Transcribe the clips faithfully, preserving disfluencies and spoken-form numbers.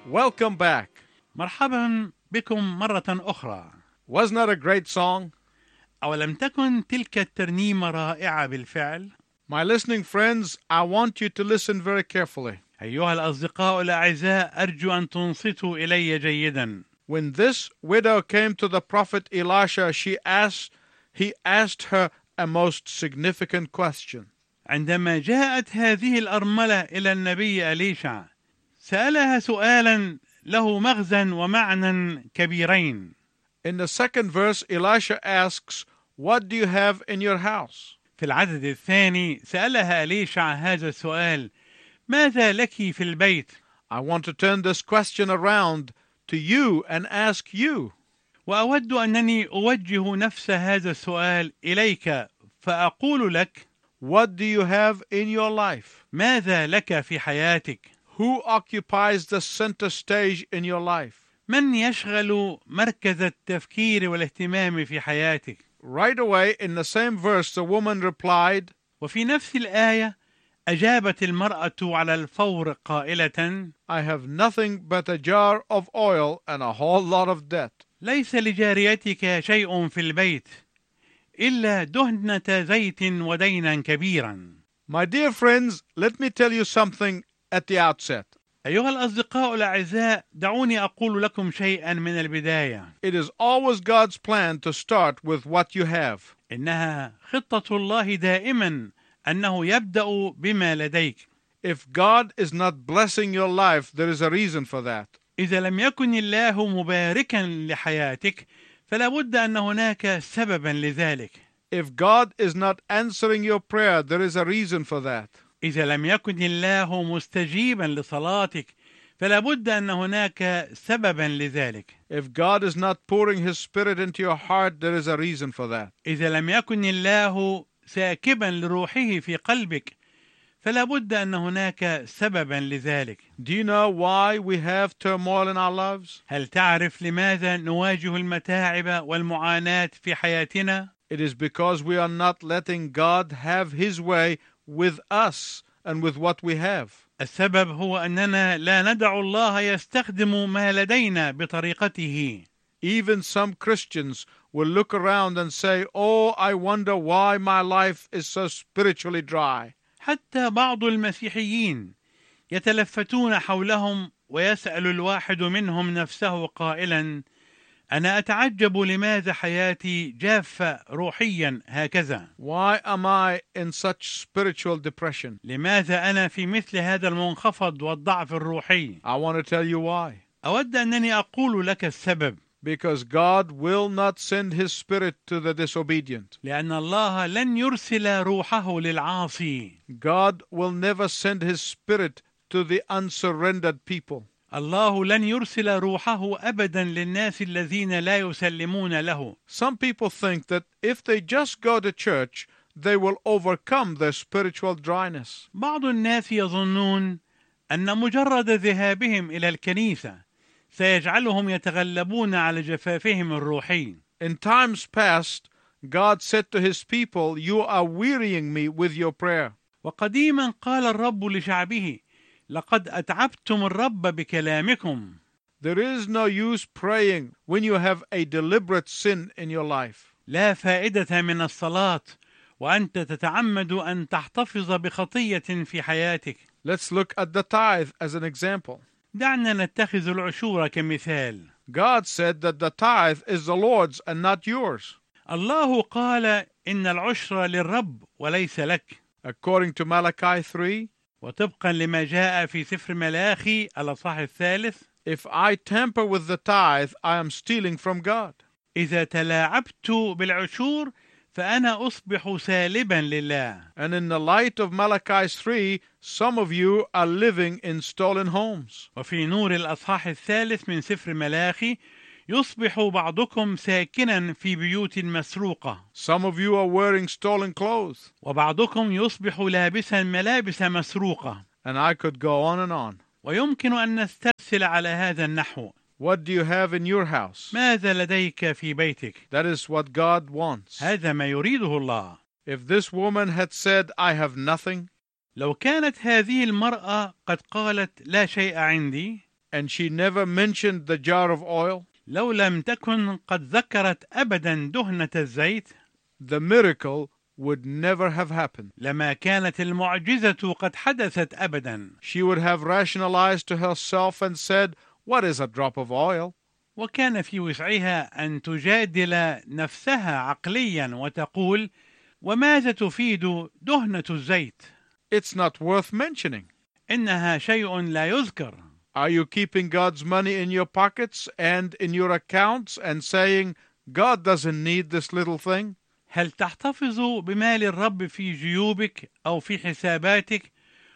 Welcome back. مرحبا بكم مرة أخرى. Wasn't that a great song? أولم تكن تلك الترنيمة رائعة بالفعل؟ My listening friends, I want you to listen very carefully. أيها الأصدقاء الأعزاء، أرجو أن تنصتوا إلي جيدا. When this widow came to the prophet Elisha, she asked, he asked her a most significant question. عندما جاءت هذه الأرملة إلى النبي أليشع، سألها سؤالا له مغزى ومعنى كبيرين. In the second verse, Elisha asks, "What do you have in your house?" في العدد الثاني سألها أليشع هذا السؤال: ماذا لك في البيت؟ I want to turn this question around to you and ask you. وأود أنني أوجه نفس هذا السؤال إليك فأقول لك: What do you have in your life? ماذا لك في حياتك؟ Who occupies the center stage in your life? من يشغل مركز التفكير والاهتمام في حياتك؟ Right away in the same verse, the woman replied, وفي نفس الآية أجابت المرأة على الفور قائلة: I have nothing but a jar of oil and a whole lot of debt. ليس لجاريتك شيء في البيت إلا دهنة زيت ودينا كبيرا. My dear friends, let me tell you something at the outset. أيها الأصدقاء الأعزاء، دعوني أقول لكم شيئا من البداية. It is always God's plan to start with what you have. إنها خطة الله دائما أنه يبدأ بما لديك. If God is not blessing your life, there is a reason for that. إذا لم يكن الله مباركا لحياتك فلا بد أن هناك سببا لذلك. If God is not answering your prayer, there is a reason for that. إذا لم يكن الله مستجيبا لصلاتك فلا بد أن هناك سببا لذلك. If God is not pouring His Spirit into your heart, there is a reason for that. إذا لم يكن الله ساكبا لروحه في قلبك فلا بد أن هناك سببا لذلك. Do you know why we have turmoil in our lives? هل تعرف لماذا نواجه المتاعب والمعاناة في حياتنا؟ It is because we are not letting God have His way with us and with what we have. السبب هو أننا لا ندع الله يستخدم ما لدينا بطريقته. Even some Christians will look around and say, "Oh, I wonder why my life is so spiritually dry." حتى بعض المسيحيين يتلفتون حولهم ويسأل الواحد منهم نفسه قائلا: أنا أتعجب لماذا حياتي جافة روحيا هكذا؟ Why am I in such spiritual depression? لماذا أنا في مثل هذا المنخفض والضعف الروحي؟ I want to tell you why. أود أنني أقول لك السبب. Because God will not send His Spirit to the disobedient. لأن الله لن يرسل روحه للعاصي. God will never send His Spirit to the unsurrendered people. الله لن يرسل روحه أبدا للناس الذين لا يسلمون له. Some people think that if they just go to church, they will overcome their spiritual dryness. بعض الناس يظنون أن مجرد ذهابهم إلى الكنيسة سيجعلهم يتغلبون على جفافهم الروحي. In times past, God said to His people, "You are wearying me with your prayer." وقديما قال الرب لشعبه: لقد أتعبتم الرب بكلامكم. There is no use praying when you have a deliberate sin in your life. لا فائدة من الصلاة وأنت تتعمد أن تحتفظ بخطية في حياتك. Let's look at the tithe as an example. دعنا نتخذ العشور كمثال. God said that the tithe is the Lord's and not yours. الله قال إن العشر للرب وليس لك. According to Malachi three, وطبقا لما جاء في سفر ملاخي الأصحاح الثالث: if I tamper with the tithe, I am stealing from God. إذا تلاعبت بالعشور فأنا أصبح سالبا لله. And in the light of Malachi three, some of you are living in stolen homes. وفي نور الأصحاح الثالث من سفر ملاخي يصبح بعضكم ساكنا في بيوت مسروقة. Some of you are wearing stolen clothes. وبعضكم يصبح لابسا ملابس مسروقة. And I could go on and on. ويمكن أن نسترسل على هذا النحو. What do you have in your house? ماذا لديك في بيتك؟ That is what God wants. هذا ما يريده الله. If this woman had said, "I have nothing," لو كانت هذه المرأة قد قالت لا شيء عندي، and she never mentioned the jar of oil, لو لم تكن قد ذكرت أبدا دهنة الزيت the miracle would never have happened. لما كانت المعجزة قد حدثت أبدا. She would have rationalized to herself and said, "What is a drop of oil?" وكان في وسعها أن تجادل نفسها عقليا وتقول: وماذا تفيد دهنة الزيت؟ It's not worth mentioning. إنها شيء لا يذكر. Are you keeping God's money in your pockets and in your accounts and saying, "God doesn't need this little thing"? هل تحتفظ بمال الرب في جيوبك أو في حساباتك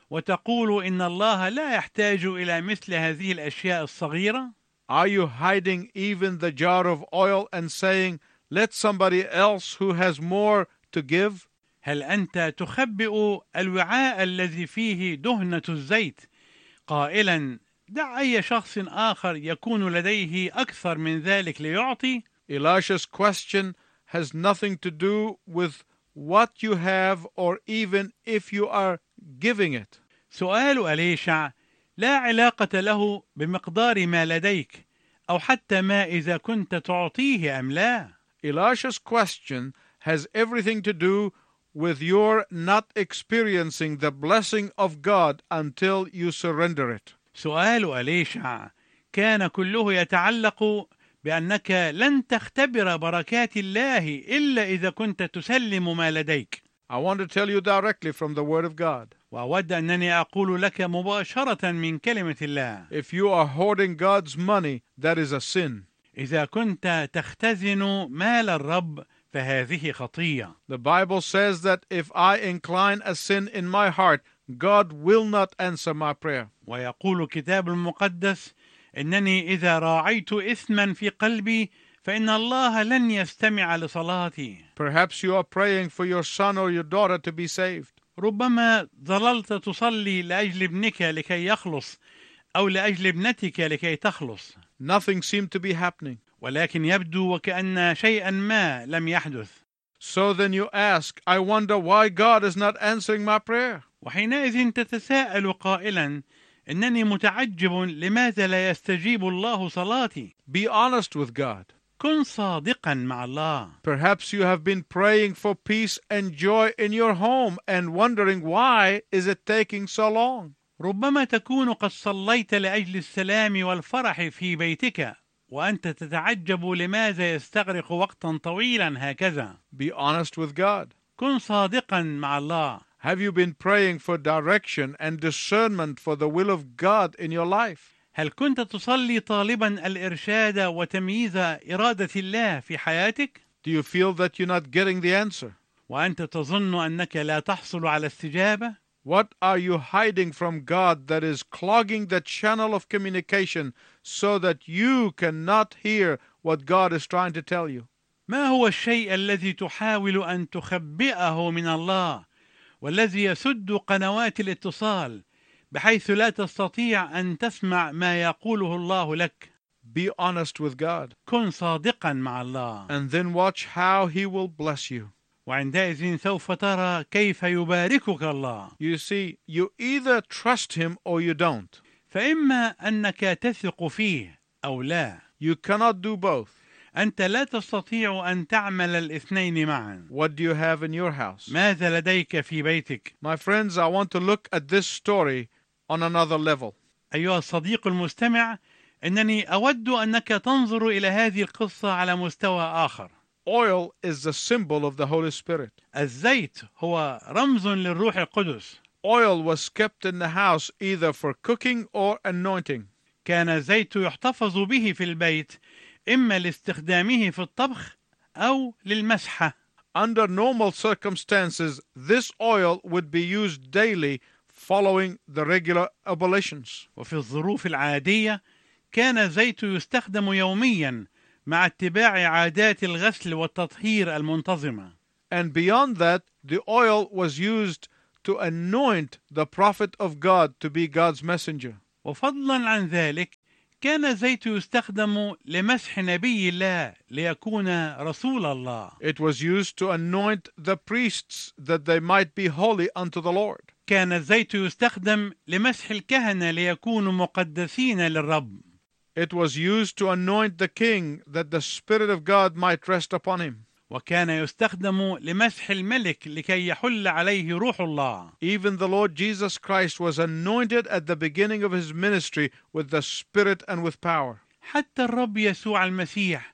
وتقول إن الله لا يحتاج إلى مثل هذه الأشياء الصغيرة؟ Are you hiding even the jar of oil and saying, "Let somebody else who has more to give"? هل أنت تخبئ الوعاء الذي فيه دهنة الزيت قائلا: دع أي شخص آخر يكون لديه أكثر من ذلك ليعطي؟ Elisha's question has nothing to do with what you have or even if you are giving it. سؤال أليشع لا علاقة له بمقدار ما لديك أو حتى ما إذا كنت تعطيه أم لا. Elisha's question has everything to do with your not experiencing the blessing of God until you surrender it. سؤال أليشع كان كله يتعلق بأنك لن تختبر بركات الله إلا إذا كنت تسلم ما لديك. I want to tell you directly from the Word of God. وأود أنني أقول لك مباشرة من كلمة الله: If you are hoarding God's money, that is a sin. إذا كنت تختزن مال الرب فهذه خطية. The Bible says that if I incline a sin in my heart, God will not answer my prayer. ويقول الكتاب المقدس: إنني إذا راعيت إثما في قلبي فإن الله لن يستمع لصلاتي. Perhaps you are praying for your son or your daughter to be saved. ربما ظللت تصلي لأجل ابنك لكي يخلص أو لأجل ابنتك لكي تخلص. Nothing seemed to be happening. ولكن يبدو وكأن شيئا ما لم يحدث. So then you ask, I wonder why God is not answering my prayer. وحينئذ تتساءل قائلا: إنني متعجب لماذا لا يستجيب الله صلاتي؟ Be honest with God. كن صادقا مع الله. Perhaps you have been praying for peace and joy in your home and wondering why is it taking so long. ربما تكون قد صليت لأجل السلام والفرح في بيتك وأنت تتعجب لماذا يستغرق وقتا طويلا هكذا. Be honest with God. كن صادقا مع الله. Have you been praying for direction and discernment for the will of God in your life? هل كنت تصلي طالبا الإرشاد وتمييز إرادة الله في حياتك؟ Do you feel that you're not getting the answer? وأنت تظن أنك لا تحصل على استجابة؟ What are you hiding from God that is clogging the channel of communication so that you cannot hear what God is trying to tell you? ما هو الشيء الذي تحاول أن تخبئه من الله والذي يسد قنوات الاتصال بحيث لا تستطيع أن تسمع ما يقوله الله لك؟ Be honest with God. كن صادقا مع الله. And then watch how He will bless you. وعندئذ سوف ترى كيف يباركك الله. You see, you either trust Him or you don't. فإما أنك تثق فيه أو لا. You cannot do both. أنت لا تستطيع أن تعمل الاثنين معا. What do you have in your house? ماذا لديك في بيتك؟ My friends, I want to look at this story on another level. أيها الصديق المستمع، إنني أود أنك تنظر إلى هذه القصة على مستوى آخر. Oil is the symbol of the Holy Spirit. الزيت هو رمز للروح القدس. Oil was kept in the house either for cooking or anointing. كان الزيت يحتفظ به في البيت إما لاستخدامه في الطبخ أو للمسحة. Under normal circumstances, this oil would be used daily following the regular oblations. وفي الظروف العادية كان الزيت يستخدم يوميا مع اتباع عادات الغسل والتطهير المنتظمة. And beyond that, the oil was used to anoint the prophet of God to be God's messenger. وفضلا عن ذلك كان الزيت يستخدم لمسح نبي الله ليكون رسول الله. It was used to anoint the priests that they might be holy unto the Lord. كان الزيت يستخدم لمسح الكهنة ليكونوا مقدسين للرب. It was used to anoint the king that the Spirit of God might rest upon him. وكان يستخدم لمسح الملك لكي يحل عليه روح الله. Even the Lord Jesus Christ was anointed at the beginning of his ministry with the Spirit and with power. حتى الرب يسوع المسيح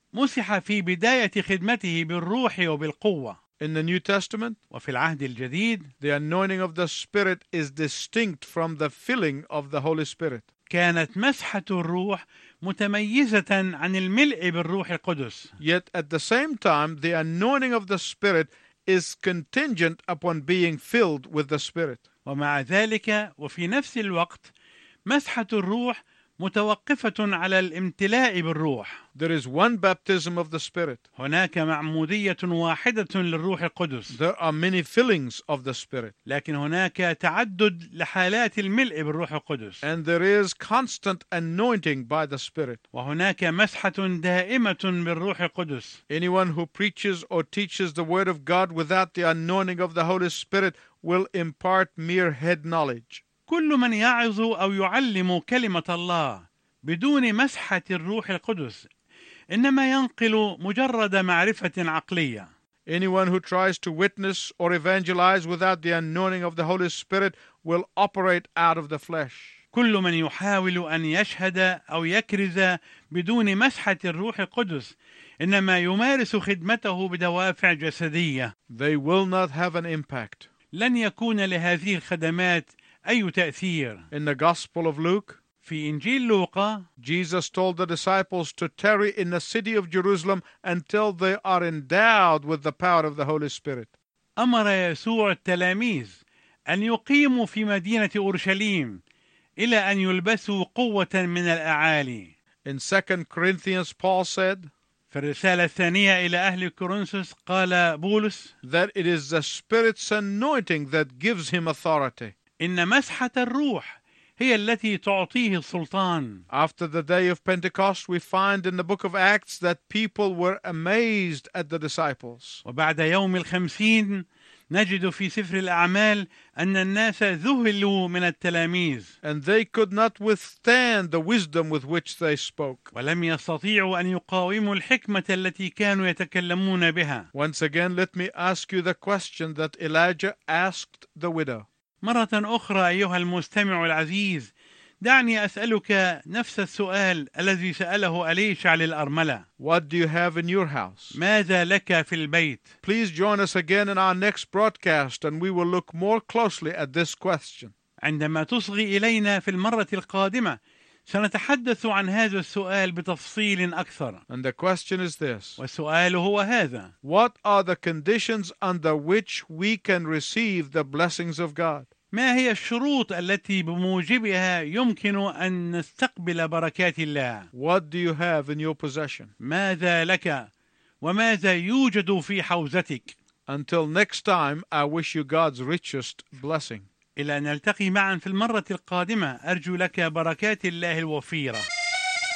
مسح في بداية خدمته بالروح وبالقوة. In the New Testament, وفي العهد الجديد the anointing of the Spirit is distinct from the filling of the Holy Spirit. كانت مسحة الروح متميزة عن الملء بالروح القدس. Yet at the same time, the anointing of the Spirit is contingent upon being filled with the Spirit. ومع ذلك وفي نفس الوقت مسحة الروح متوقفة على الامتلاء بالروح. There is one baptism of the Spirit. هناك معمودية واحدة للروح القدس. There are many fillings of the Spirit. لكن هناك تعدد لحالات الملء بالروح القدس. And there is constant anointing by the Spirit. وهناك مسحة دائمة بالروح القدس. Anyone who preaches or teaches the Word of God without the anointing of the Holy Spirit will impart mere head knowledge. كل من يعظ أو يعلم كلمة الله بدون مسحة الروح القدس إنما ينقل مجرد معرفة عقلية. Anyone who tries to witness or evangelize without the anointing of the Holy Spirit will operate out of the flesh. كل من يحاول أن يشهد أو يكرز بدون مسحة الروح القدس إنما يمارس خدمته بدوافع جسدية. They will not have an impact. لن يكون لهذه الخدمات أي تأثير. In the Gospel of Luke, في إنجيل لوقا Jesus told the disciples to tarry in the city of Jerusalem until they are endowed with the power of the Holy Spirit. أمر يسوع التلاميذ أن يقيموا في مدينة أورشليم إلى أن يلبسوا قوة من الأعالي. In Second Corinthians, Paul said في الرسالة الثانية إلى أهل كورنثوس قال بولس that it is the Spirit's anointing that gives him authority. إن مسحة الروح هي التي تعطيه السلطان. After the day of Pentecost, we find in the book of Acts that people were amazed at the disciples. وبعد يوم الخمسين نجد في سفر الأعمال أن الناس ذهلوا من التلاميذ. And they could not withstand the wisdom with which they spoke. ولم يستطيعوا أن يقاوموا الحكمة التي كانوا يتكلمون بها. Once again, let me ask you the question that Elijah asked the widow. مرة أخرى أيها المستمع العزيز دعني أسألك نفس السؤال الذي سأله أليشع للأرملة. What do you have in your house? ماذا لك في البيت؟ Please join us again in our next broadcast and we will look more closely at this question. عندما تصغي إلينا في المرة القادمة سنتحدث عن هذا السؤال بتفصيل أكثر. And the question is this. والسؤال هو هذا: What are the conditions under which we can receive the blessings of God? ما هي الشروط التي بموجبها يمكن أن نستقبل بركات الله؟ What do you have in your possession? ماذا لك وماذا يوجد في حوزتك؟ Until next time, I wish you God's richest blessing. إلى أن نلتقي معا في المرة القادمة أرجو لك بركات الله الوفيرة.